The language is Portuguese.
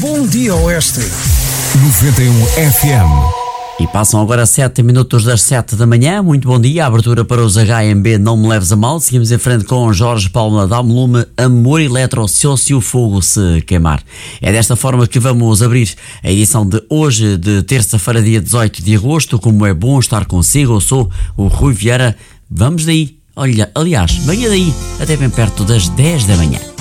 Bom Dia Oeste. 91 FM. E passam agora 7 minutos das 7 da manhã. Muito bom dia. A abertura para os HMB Não Me Leves a Mal. Seguimos em frente com Jorge Palma, Dá-me Lume, Amor Eletro, se o fogo se queimar. É desta forma que vamos abrir a edição de hoje, de terça-feira, dia 18 de agosto. Como é bom estar consigo. Eu sou o Rui Vieira. Vamos daí. Olha, aliás, venha daí até bem perto das 10 da manhã.